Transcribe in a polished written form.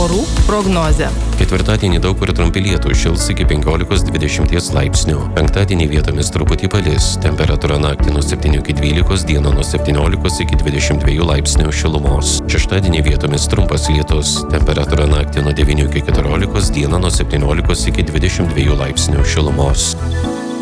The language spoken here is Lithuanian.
orų prognozę. Ketvirtadienį daug kur trumpi lietūs, šils iki 15–20 laipsnių. Penktadienį vietomis truputį palis. Temperatūra naktį nuo 7 iki 12, dieną nuo 17 iki 22 laipsnių šilumos. Šeštadienį vietomis trumpas lietus. Temperatūra naktį nuo 9 iki 14, dieną nuo 17 iki 22 laipsnių šilumos.